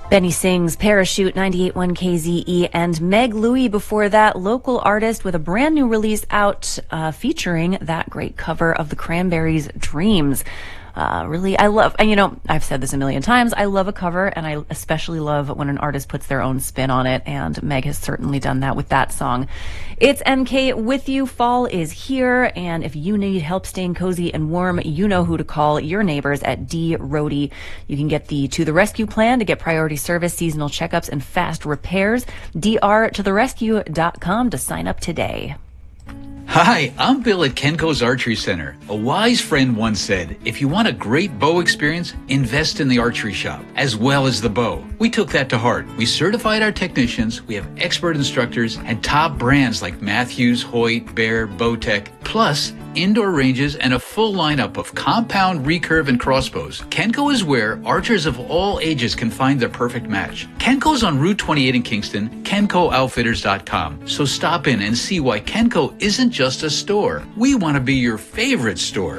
Benny Sings, Parachute, 98.1 KZE, and Meg Louie before that, local artist with a brand new release out featuring that great cover of the Cranberries' Dreams. Really, I love, and I've said this a million times, I love a cover, and I especially love when an artist puts their own spin on it, and Meg has certainly done that with that song. It's MK with you. Fall is here, and if you need help staying cozy and warm, you know who to call, your neighbors at D. Rohde. You can get the To the Rescue plan to get priority service, seasonal checkups, and fast repairs. drtotherescue.com to sign up today. Hi, I'm Bill at Kenko's Archery Center. A wise friend once said, if you want a great bow experience, invest in the archery shop, as well as the bow. We took that to heart. We certified our technicians, we have expert instructors, and top brands like Matthews, Hoyt, Bear, Bowtech, plus indoor ranges and a full lineup of compound, recurve, and crossbows. Kenko is where archers of all ages can find their perfect match. Kenko's on Route 28 in Kingston, KenkoOutfitters.com. So stop in and see why Kenko isn't just a store. We want to be your favorite store.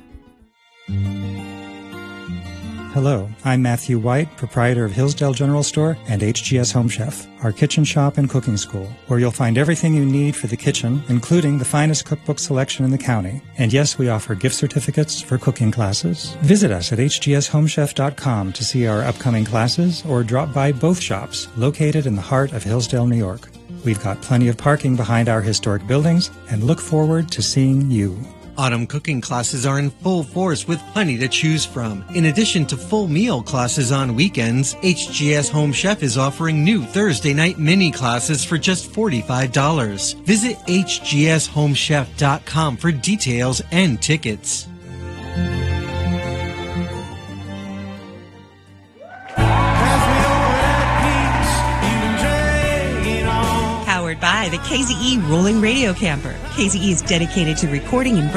Hello, I'm Matthew White, proprietor of Hillsdale General Store and HGS Home Chef, our kitchen shop and cooking school, where you'll find everything you need for the kitchen, including the finest cookbook selection in the county. And yes, we offer gift certificates for cooking classes. Visit us at hgshomechef.com to see our upcoming classes or drop by both shops located in the heart of Hillsdale, New York. We've got plenty of parking behind our historic buildings and look forward to seeing you. Autumn cooking classes are in full force with plenty to choose from. In addition to full meal classes on weekends, HGS Home Chef is offering new Thursday night mini classes for just $45. Visit hgshomechef.com for details and tickets. Powered by the KZE Rolling Radio Camper. KZE is dedicated to recording and